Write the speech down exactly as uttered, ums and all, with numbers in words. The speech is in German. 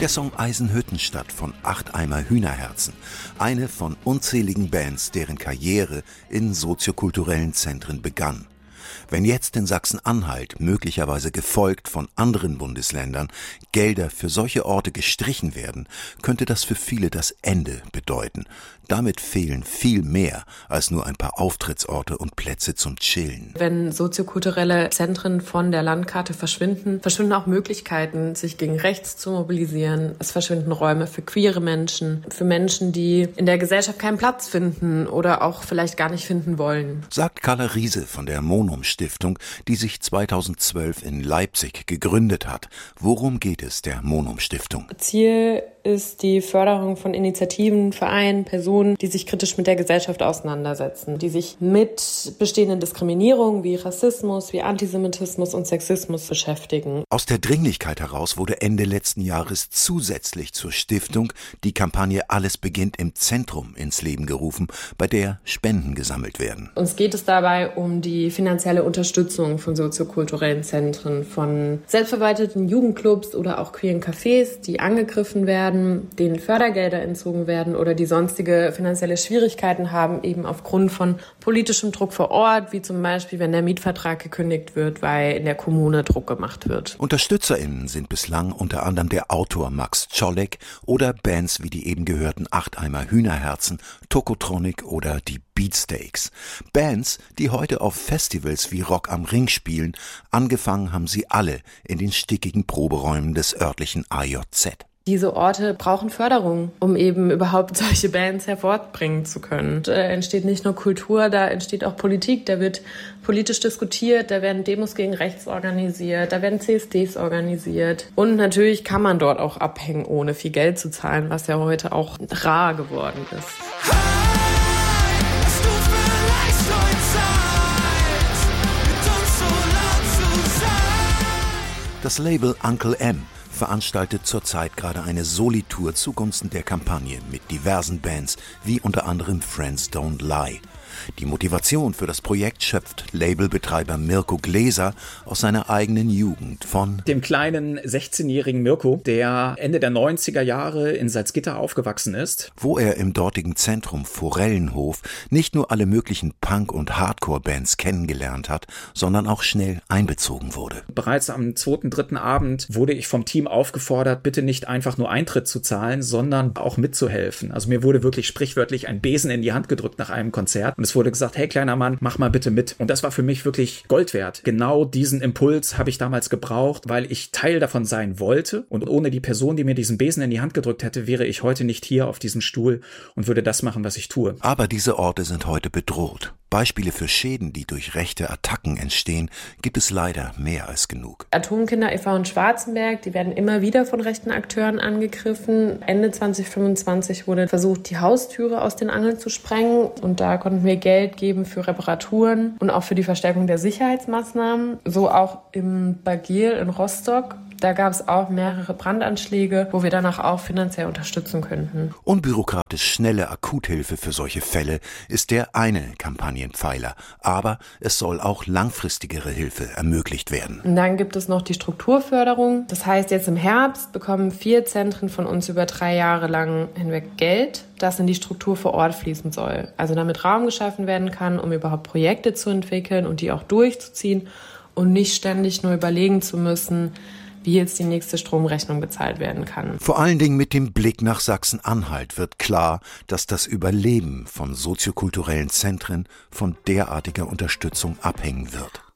Der Song Eisenhüttenstadt von Acht Eimer Hühnerherzen. Eine von unzähligen Bands, deren Karriere in soziokulturellen Zentren begann. Wenn jetzt in Sachsen-Anhalt, möglicherweise gefolgt von anderen Bundesländern, Gelder für solche Orte gestrichen werden, könnte das für viele das Ende bedeuten. Damit fehlen viel mehr als nur ein paar Auftrittsorte und Plätze zum Chillen. Wenn soziokulturelle Zentren von der Landkarte verschwinden, verschwinden auch Möglichkeiten, sich gegen rechts zu mobilisieren. Es verschwinden Räume für queere Menschen, für Menschen, die in der Gesellschaft keinen Platz finden oder auch vielleicht gar nicht finden wollen. Sagt Carla Riese von der Monum-Stiftung, die sich zweitausendzwölf in Leipzig gegründet hat. Worum geht es der Monum-Stiftung? Ziel ist die Förderung von Initiativen, Vereinen, Personen, die sich kritisch mit der Gesellschaft auseinandersetzen, die sich mit bestehenden Diskriminierungen wie Rassismus, wie Antisemitismus und Sexismus beschäftigen. Aus der Dringlichkeit heraus wurde Ende letzten Jahres zusätzlich zur Stiftung die Kampagne Alles beginnt im Zentrum ins Leben gerufen, bei der Spenden gesammelt werden. Uns geht es dabei um die finanzielle Unterstützung von soziokulturellen Zentren, von selbstverwalteten Jugendclubs oder auch queeren Cafés, die angegriffen werden, denen Fördergelder entzogen werden oder die sonstige finanzielle Schwierigkeiten haben, eben aufgrund von politischem Druck vor Ort, wie zum Beispiel, wenn der Mietvertrag gekündigt wird, weil in der Kommune Druck gemacht wird. UnterstützerInnen sind bislang unter anderem der Autor Max Czolek oder Bands wie die eben gehörten Acht Eimer Hühnerherzen, Tokotronic oder die Beatsteaks. Bands, die heute auf Festivals wie Rock am Ring spielen. Angefangen haben sie alle in den stickigen Proberäumen des örtlichen A J Z. Diese Orte brauchen Förderung, um eben überhaupt solche Bands hervorbringen zu können. Und, äh, entsteht nicht nur Kultur, da entsteht auch Politik, da wird politisch diskutiert, da werden Demos gegen rechts organisiert, da werden C S Ds organisiert. Und natürlich kann man dort auch abhängen, ohne viel Geld zu zahlen, was ja heute auch rar geworden ist. Das Label Uncle M veranstaltet zurzeit gerade eine Soli-Tour zugunsten der Kampagne mit diversen Bands, wie unter anderem Friends Don't Lie. Die Motivation für das Projekt schöpft Labelbetreiber Mirko Gläser aus seiner eigenen Jugend von dem kleinen sechzehnjährigen Mirko, der Ende der neunziger Jahre in Salzgitter aufgewachsen ist. Wo er im dortigen Zentrum Forellenhof nicht nur alle möglichen Punk- und Hardcore-Bands kennengelernt hat, sondern auch schnell einbezogen wurde. Bereits am zweiten, dritten Abend wurde ich vom Team aufgefordert, bitte nicht einfach nur Eintritt zu zahlen, sondern auch mitzuhelfen. Also mir wurde wirklich sprichwörtlich ein Besen in die Hand gedrückt nach einem Konzert. Und es wurde gesagt, hey kleiner Mann, mach mal bitte mit. Und das war für mich wirklich Gold wert. Genau diesen Impuls habe ich damals gebraucht, weil ich Teil davon sein wollte. Und ohne die Person, die mir diesen Besen in die Hand gedrückt hätte, wäre ich heute nicht hier auf diesem Stuhl und würde das machen, was ich tue. Aber diese Orte sind heute bedroht. Beispiele für Schäden, die durch rechte Attacken entstehen, gibt es leider mehr als genug. Atomkinder e V in Schwarzenberg, die werden immer wieder von rechten Akteuren angegriffen. Ende zwanzig fünfundzwanzig wurde versucht, die Haustüre aus den Angeln zu sprengen. Und da konnten wir Geld geben für Reparaturen und auch für die Verstärkung der Sicherheitsmaßnahmen. So auch im Bagil in Rostock. Da gab es auch mehrere Brandanschläge, wo wir danach auch finanziell unterstützen könnten. Unbürokratisch schnelle Akuthilfe für solche Fälle ist der eine Kampagnenpfeiler. Aber es soll auch langfristigere Hilfe ermöglicht werden. Und dann gibt es noch die Strukturförderung. Das heißt, jetzt im Herbst bekommen vier Zentren von uns über drei Jahre lang hinweg Geld, das in die Struktur vor Ort fließen soll. Also damit Raum geschaffen werden kann, um überhaupt Projekte zu entwickeln und die auch durchzuziehen und nicht ständig nur überlegen zu müssen, wie jetzt die nächste Stromrechnung bezahlt werden kann. Vor allen Dingen mit dem Blick nach Sachsen-Anhalt wird klar, dass das Überleben von soziokulturellen Zentren von derartiger Unterstützung abhängen wird.